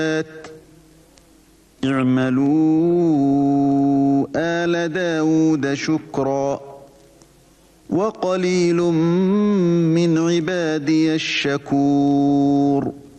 اعملوا آل داود شكرا وقليل من عبادي الشكور.